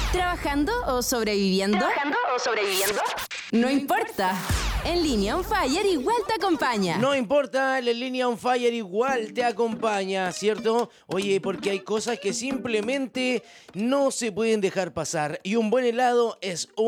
¿Trabajando o sobreviviendo? No importa. En línea On Fire igual te acompaña. No importa, la línea On Fire igual te acompaña, ¿cierto? Oye, porque hay cosas que simplemente no se pueden dejar pasar. Y un buen helado es